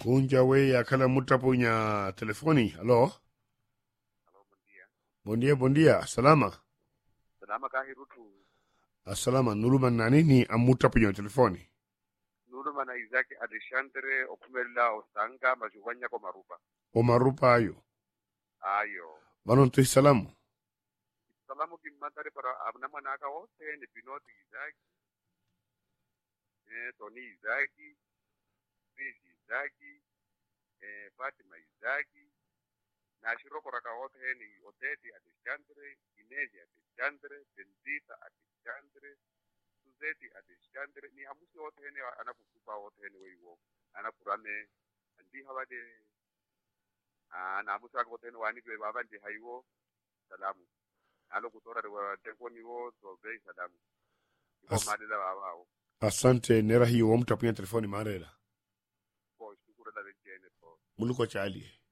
Kunja we akala mutapunya telefoni. Alo? Halo, buen día. Buen día. Salama. Salama kahirutu. Salama. Nuluman nani ni amutapunya telefoni. Nuru mana Isaac Adeshantere okumela osanga majuwanya kwa marupa. O marupa ayo. Ayo. Banon tu salamu. Salamu kimantare para abnama naka wote ni Pinoti Isaac. Tony Isaac. Chris Isaac. Fatima Isaac. Nashiro koraka wote ni Odeti Adeshantere. Inezi Adeshantere. Bendita Adeshantere. Suzeti Adeshantere. Ni amusi wote ni anakukupa wote ni wewo. Anakurane. Andi hawade. Na amusi wote ni wanigwe baba ndi haiwo. Salamu. Alo kutora de telefoni wo to bei salamu. Iko madela baba. Asante nera hiyo mutapunya telefoni marela. Ko shukuru da vijene po. Muluko chali.